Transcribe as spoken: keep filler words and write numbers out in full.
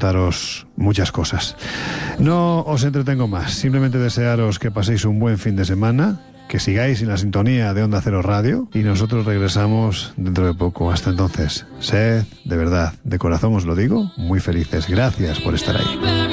contaros muchas cosas. No os entretengo más, simplemente desearos que paséis un buen fin de semana, que sigáis en la sintonía de Onda Cero Radio y nosotros regresamos dentro de poco. Hasta entonces, sed, de verdad, de corazón os lo digo, muy felices. Gracias por estar ahí.